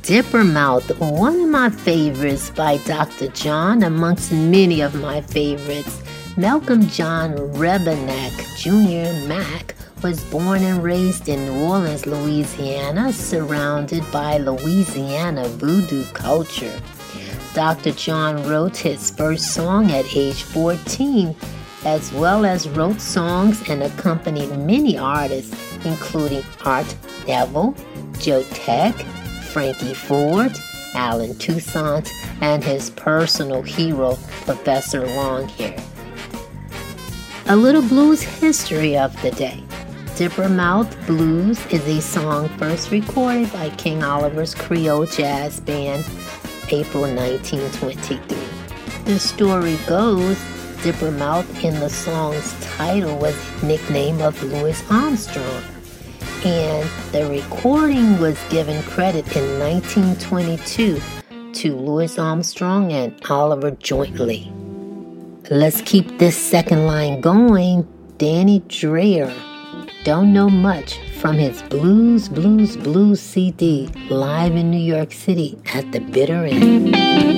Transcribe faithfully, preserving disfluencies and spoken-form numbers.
Dipper Mouth, one of my favorites by Doctor John, amongst many of my favorites. Malcolm John Rebennack Junior Mack was born and raised in New Orleans, Louisiana, surrounded by Louisiana voodoo culture. Doctor John wrote his first song at age fourteen, as well as wrote songs and accompanied many artists, including Art Neville, Joe Teck, Frankie Ford, Alan Toussaint, and his personal hero, Professor Longhair. A little blues history of the day. Dipper Mouth Blues is a song first recorded by King Oliver's Creole Jazz Band, April nineteen twenty-three. The story goes, Dipper Mouth in the song's title was a nickname of Louis Armstrong, and the recording was given credit in nineteen twenty-two to Louis Armstrong and Oliver jointly. Let's keep this second line going. Danny Dreyer, Don't Know Much, from his Blues, Blues, Blues C D, live in New York City at the bitter end.